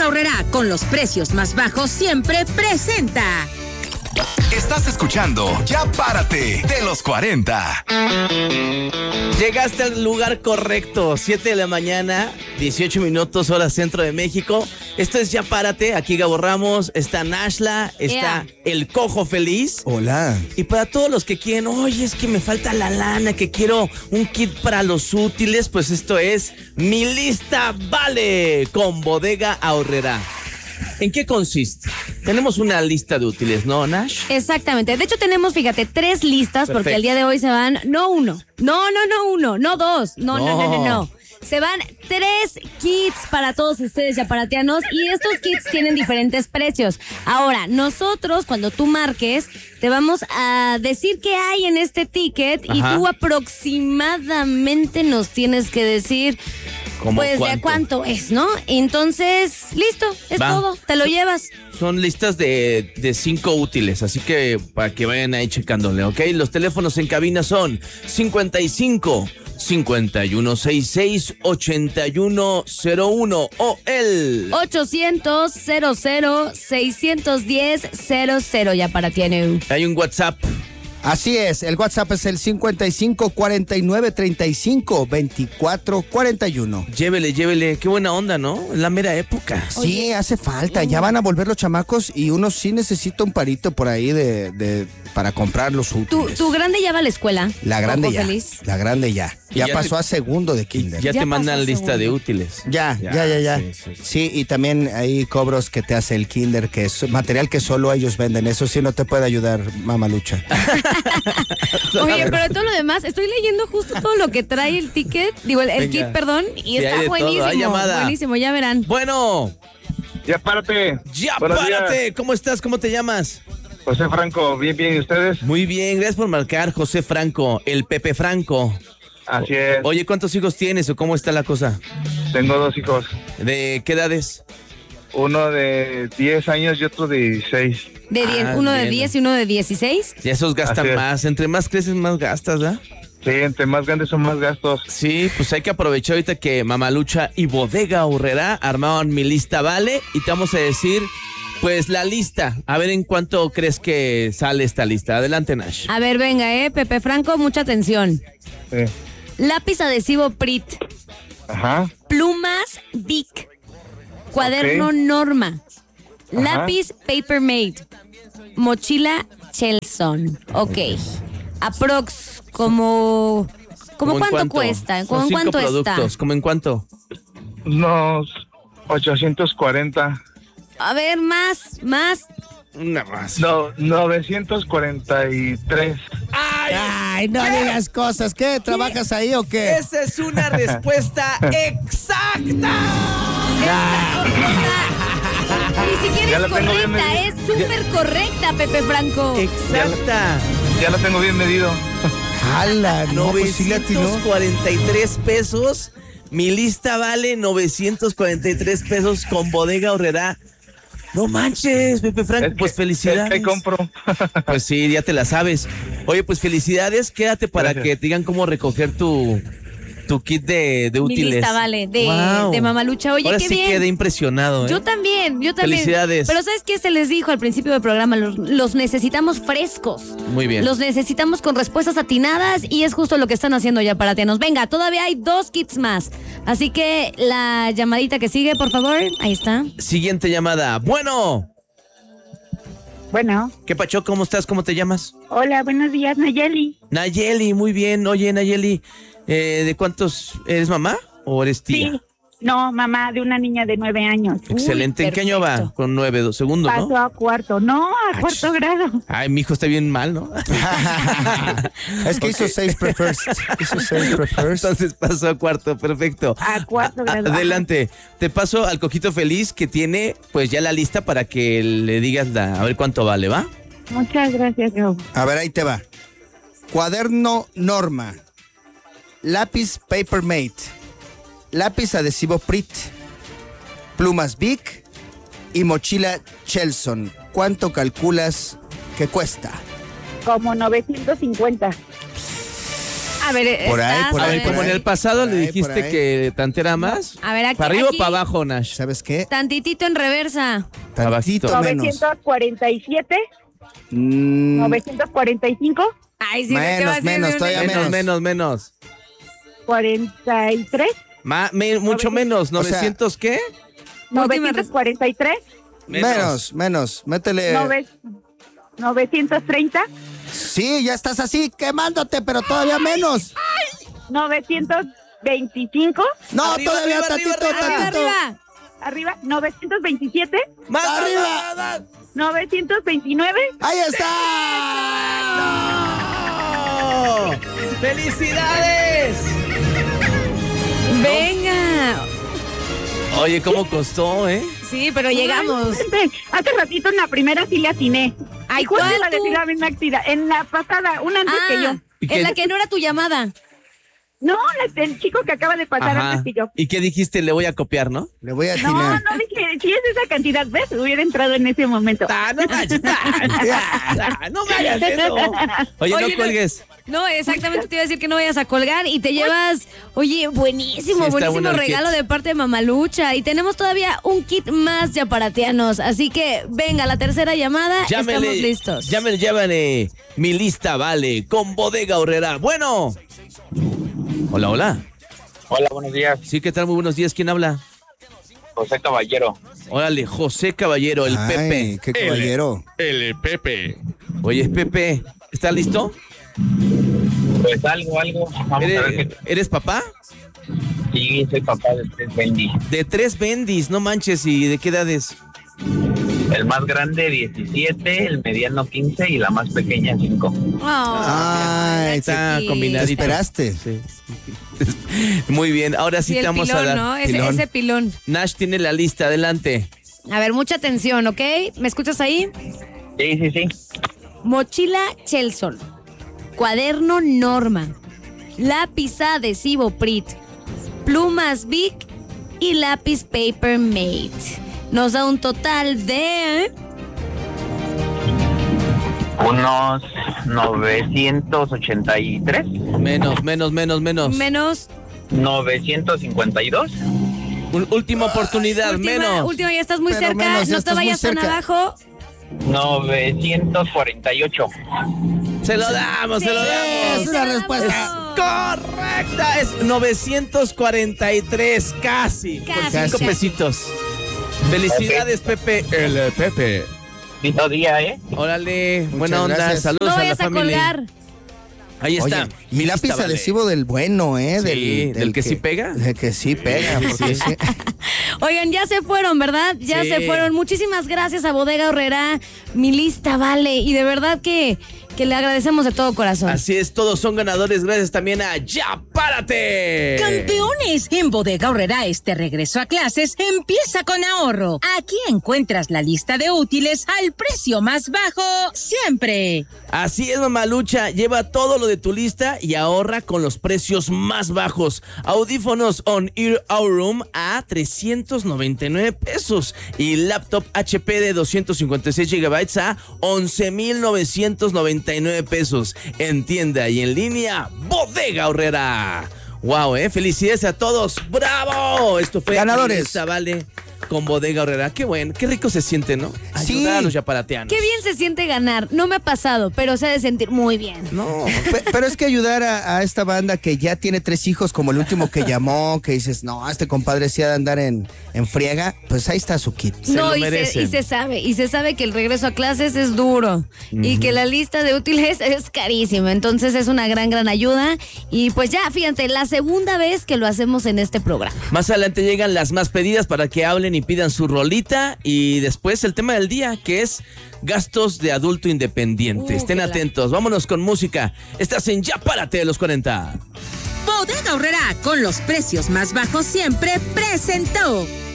Aurrerá, con los precios más bajos siempre, presenta. Estás escuchando Ya Párate de los 40. Llegaste al lugar correcto, 7 de la mañana, 18 minutos, hora centro de México. Esto es Ya Párate, aquí Gabo Ramos, está Nashla, está el Cojo Feliz. Hola. Y para todos los que quieren, oye, es que me falta la lana, que quiero un kit para los útiles, pues esto es Mi Lista Vale con Bodega Aurrerá. ¿En qué consiste? Tenemos una lista de útiles, ¿no, Nash? Exactamente. De hecho, tenemos, fíjate, 3 listas. Perfecto. Porque el día de hoy se van, no 1, no 2, no. Se van 3 kits para todos ustedes yaparatianos y estos kits tienen diferentes precios. Ahora, nosotros, cuando tú marques, te vamos a decir qué hay en este ticket. Ajá. Y tú aproximadamente nos tienes que decir... Pues ¿cuánto? De cuánto es, ¿no? Entonces, listo, es todo, te lo llevas. Son listas de 5 útiles, así que para que vayan ahí checándole, ¿ok? Los teléfonos en cabina son 55 5166 8101 o el 800 00 610 00. Ya para ti. Hay un WhatsApp. Así es, el WhatsApp es el 55 49 35 24 41. Llévele, qué buena onda, ¿no? En la mera época. Sí, oye, hace falta, ya van a volver los chamacos y uno sí necesita un parito por ahí para comprar los útiles. ¿Tu grande ya va a la escuela? La grande ya, feliz. La grande ya. Ya pasó a segundo de kinder. Ya te mandan lista de útiles. Ya. Sí, y también hay cobros que te hace el kinder, que es material que solo ellos venden. Eso sí no te puede ayudar, mamalucha. Oye, pero todo lo demás, estoy leyendo justo todo lo que trae el ticket, el kit, perdón, y está buenísimo, buenísimo, ya verán. Bueno. Ya párate. Ya párate. ¿Cómo estás? ¿Cómo te llamas? José Franco, bien, ¿y ustedes? Muy bien, gracias por marcar, José Franco, el Pepe Franco. Así es. Oye, ¿cuántos hijos tienes o cómo está la cosa? Tengo 2 hijos. ¿De qué edades? Uno de 10 años y otro de 16. Uno de 10 y uno de 16. Y esos gastan más. Entre más creces, más gastas, ¿verdad? Sí, entre más grandes son más gastos. Sí, pues hay que aprovechar ahorita que Mamalucha y Bodega Aurrerá armaron Mi Lista Vale y te vamos a decir, pues, la lista. A ver en cuánto crees que sale esta lista. Adelante, Nash. A ver, venga, Pepe Franco, mucha atención. Sí. Lápiz adhesivo Prit. Ajá. Plumas Bic. Cuaderno Norma. Ajá. Lápiz Paper Mate. Mochila Chelson. Ok. Aprox, como cuánto cuesta. ¿Cómo en cuánto productos, está? ¿Cómo en cuánto? Unos 840. A ver, más. Una más. No, 943. Ay, no digas cosas. ¿Qué? ¿Trabajas ahí o qué? Esa es una respuesta exacta. Ni siquiera es correcta, es súper correcta, Pepe Franco. Exacta. Ya la tengo bien medido. ¡Hala! No, 943 pesos. Mi lista vale 943 pesos con Bodega Aurrerá. No manches, Pepe Franco, pues felicidades. ¿Qué compro? Pues sí, ya te la sabes. Oye, pues felicidades, quédate para que te digan cómo recoger tu kit de útiles. Mi lista vale, de Mamalucha. Oye, ahora qué sí bien. Quedé impresionado, ¿eh? Yo también. Felicidades. Pero ¿sabes qué se les dijo al principio del programa? Los necesitamos frescos. Muy bien. Los necesitamos con respuestas atinadas y es justo lo que están haciendo ya para Tianos. Venga, todavía hay 2 kits más. Así que la llamadita que sigue, por favor. Ahí está. Siguiente llamada. Bueno. Bueno. ¿Qué pacho? ¿Cómo estás? ¿Cómo te llamas? Hola, buenos días, Nayeli. Nayeli, muy bien. Oye, Nayeli, ¿de cuántos eres mamá o eres tía? Sí. No, mamá de una niña de 9 años. Excelente. ¿En qué año va? Con 9, segundo, ¿no? Pasó a cuarto. No, a cuarto grado. Ay, mi hijo está bien mal, ¿no? Es que hizo 6 prefers. Entonces pasó a cuarto, perfecto. A cuarto grado. Adelante. Te paso al Cojito Feliz que tiene pues ya la lista para que le digas a ver cuánto vale, ¿va? Muchas gracias, Joe. A ver, ahí te va. Cuaderno Norma. Lápiz Paper Mate. Lápiz adhesivo Prit, plumas Bic y mochila Chelson. ¿Cuánto calculas que cuesta? Como 950. A ver, Por ahí, estás, por A ahí, ver, como en ahí. el pasado Por le ahí, dijiste por ahí. que tantera más. A ver, aquí. ¿Para arriba aquí, o para abajo, Nash? ¿Sabes qué? Tantitito en reversa. Tantito Abajito. menos. 947, Mm, 945, Ay, sí, ¿qué va a menos, decir? todavía Menos. 43, Mucho menos. O sea, ¿900 qué? Última 943, menos. Métele. 930, Sí, ya estás así quemándote, pero todavía menos. 925, No, Arriba, todavía arriba, tantito, arriba, Arriba, tantito. arriba. arriba, 927, ¡Más ¡Arriba! 929, ¡Ahí está! ¡No! ¡Felicidades! Venga. Oye, ¿cómo costó, eh? Sí, pero llegamos. Hace ratito en la primera sí le atiné. Ay, Y justo ¿cuál iba a tú? decir la misma actividad. En la pasada, una antes que yo. ¿Y qué? En la que no era tu llamada. No, el chico que acaba de pasar Ajá. antes que yo. ¿Y qué dijiste? Le voy a copiar, ¿no? Le voy a No, atinar. no dije, si es esa cantidad, ¿ves? Hubiera entrado en ese momento. No me hagas eso. Oye, Oye, no no- cuelgues. No, exactamente te iba a decir que no vayas a colgar y te llevas, oye, buenísimo, Sí, está buenísimo bueno el regalo kit. de parte de Mamalucha. Y tenemos todavía un kit más ya para tianos. Así que venga, la tercera llamada, estamos listos. Llámale. Mi lista vale. Con Bodega Aurrera. Bueno. Hola. Hola, buenos días. Sí, ¿qué tal? Muy buenos días. ¿Quién habla? José Caballero. Órale, José Caballero, el Ay, Pepe. qué caballero. El Pepe. Oye, Pepe, ¿estás listo? Pues algo. Vamos a ver ¿Eres papá? Sí, soy papá de 3 Bendy. De 3 bendis, no manches. ¿Y de qué edades? El más grande 17, el mediano 15 y la más pequeña 5. Ay, Está chiquis. te combinadito. esperaste. Sí. Muy bien, ahora sí Y te el vamos pilón, a dar. ¿no? Pilón. Ese pilón. Nash tiene la lista, adelante. A ver, mucha atención, ¿ok? ¿Me escuchas ahí? Sí. Mochila Chelson, cuaderno Norma, lápiz adhesivo Prit, plumas Bic y lápiz Paper Mate. Nos da un total de... Unos 983, Menos. Menos... 952, Última oportunidad, menos. Última, ya estás muy Pero cerca, menos, ya no te estás muy vayas tan cerca. abajo. 948. Se lo damos, se lo Sí, damos. Es una se lo respuesta. damos. Correcta, es 943, casi. Por Casi. 5 pesitos. Felicidades, Pepe. El Pepe. Lindo día, ¿eh? Órale, buena onda. gracias. Saludos No a la vayas a familia. colgar. Ahí está. Oye, y lápiz Lista, vale. adhesivo del bueno, ¿eh? Sí, del que sí pega. Del que sí pega, porque sí. Oigan, ya se fueron, ¿verdad? Ya Sí. se fueron. Muchísimas gracias a Bodega Aurrera. Mi lista vale. Y de verdad que le agradecemos de todo corazón. Así es, todos son ganadores. Gracias también a Ya Párate. Campeones, en Bodega Aurrera este regreso a clases empieza con ahorro. Aquí encuentras la lista de útiles al precio más bajo siempre. Así es, Mamalucha. Lleva todo lo de tu lista y ahorra con los precios más bajos. Audífonos On-Ear Aurum a 399 pesos. Y laptop HP de 256 GB a 11,999 pesos. En tienda y en línea, Bodega Aurrera. Wow, felicidades a todos. ¡Bravo! Esto fue Ganadores. Lista Vale con Bodega Aurrera. Qué bueno, qué rico se siente, ¿no? Sí. Ayudar a los yaparateanos. Qué bien se siente ganar. No me ha pasado, pero se ha de sentir muy bien. No. Pero es que ayudar a esta banda que ya tiene 3 hijos, como el último que llamó, que dices, no, este compadre sí ha de andar en friega, pues ahí está su kit. No, lo y merecen. se sabe que el regreso a clases es duro y que la lista de útiles es carísima. Entonces es una gran ayuda. Y pues ya, fíjate, la segunda vez que lo hacemos en este programa. Más adelante llegan las más pedidas para que hablen y pidan su rolita. Y después el tema del día, que es gastos de adulto independiente. Estén claro. atentos. Vámonos con música. Estás en Ya Párate de los 40. Bodega Aurrera, con los precios más bajos siempre, presentó